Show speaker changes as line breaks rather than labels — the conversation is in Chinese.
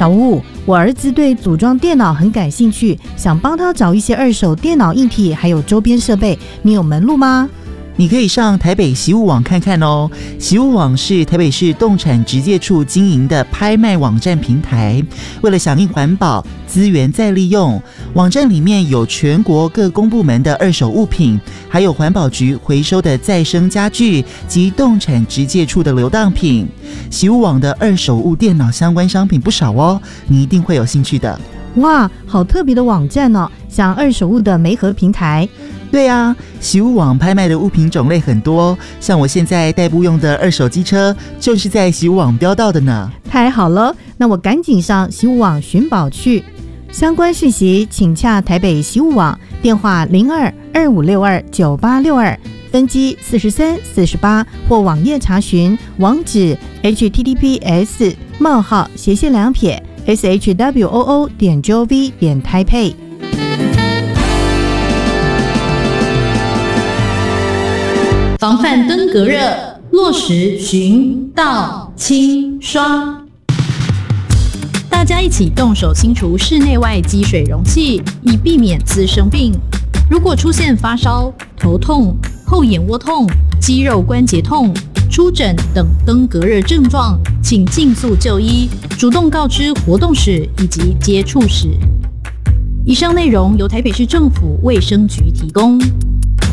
小吴，我儿子对组装电脑很感兴趣，想帮他找一些二手电脑硬体还有周边设备，你有门路吗？
你可以上台北习物网看看哦。习物网是台北市动产直介处经营的拍卖网站平台，为了响应环保、资源再利用，网站里面有全国各公部门的二手物品，还有环保局回收的再生家具及动产直介处的流当品。习物网的二手物电脑相关商品不少哦，你一定会有兴趣的。
哇，好特别的网站哦，像二手物的媒合平台。
对啊，习物网拍卖的物品种类很多，像我现在代步用的二手机车就是在习物网标到的呢。
太好了，那我赶紧上习物网寻宝去。相关讯息请洽台北习物网，电话02-2562-9862，分机43、48，或网页查询，网址 https://shwoo.gov.taipei。
防范登革热，落实巡倒清刷。大家一起动手清除室内外积水容器，以避免滋生病。如果出现发烧、头痛、后眼窝痛、肌肉关节痛、出疹等登革热症状，请尽速就医，主动告知活动史以及接触史。以上内容由台北市政府卫生局提供。